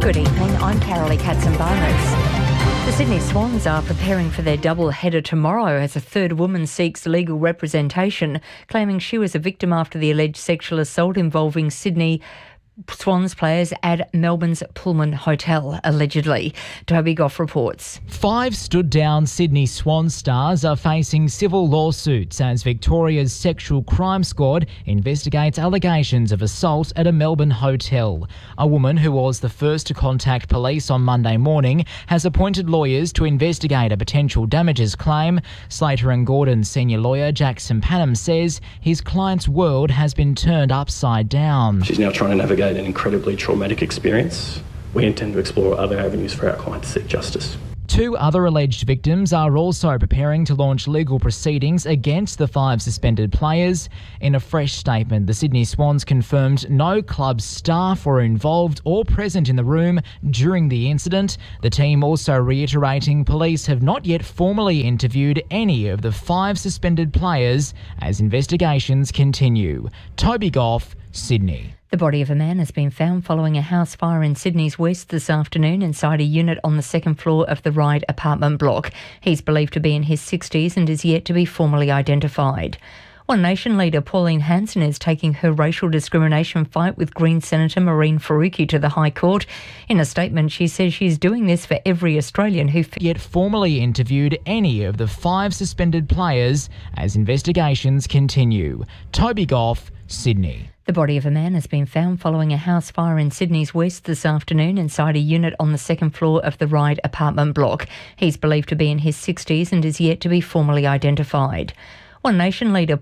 Good evening, I'm Carolee Katzenbarnes. The Sydney Swans are preparing for their double-header tomorrow as a third woman seeks legal representation, claiming she was a victim after the alleged sexual assault involving Sydney Swans players at Melbourne's Pullman Hotel, allegedly. Toby Goff reports. 5 stood-down Sydney Swans stars are facing civil lawsuits as Victoria's Sexual Crime Squad investigates allegations of assault at a Melbourne hotel. A woman who was the first to contact police on Monday morning has appointed lawyers to investigate a potential damages claim. Slater and Gordon's senior lawyer Jackson Panham says his client's world has been turned upside down. She's now trying to navigate an incredibly traumatic experience. We intend to explore other avenues for our client to seek justice. 2 other alleged victims are also preparing to launch legal proceedings against the 5 suspended players. In a fresh statement, the Sydney Swans confirmed no club staff were involved or present in the room during the incident. The team also reiterating police have not yet formally interviewed any of the 5 suspended players as investigations continue. Toby Goff, Sydney. The body of a man has been found following a house fire in Sydney's west this afternoon inside a unit on the second floor of the Ryde apartment block. He's believed to be in his 60s and is yet to be formally identified. One Nation leader Pauline Hanson is taking her racial discrimination fight with Green Senator Mehreen Faruqi to the High Court. In a statement, she says she's doing this for every Australian who yet formally interviewed any of the 5 suspended players as investigations continue. Toby Goff, Sydney. The body of a man has been found following a house fire in Sydney's west this afternoon inside a unit on the second floor of the Ryde apartment block. He's believed to be in his 60s and is yet to be formally identified. One Nation leader